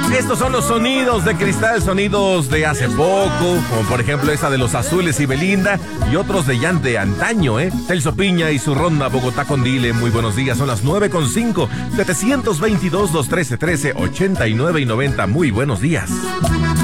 Estos son los sonidos de Cristal, sonidos de hace poco, como por ejemplo esa de Los Azules y Belinda, y otros de ya de antaño, Celso Piña y su ronda Bogotá con Dile. Muy buenos días, son las 9:05, 722-213-13, 89 y 90. Muy buenos días.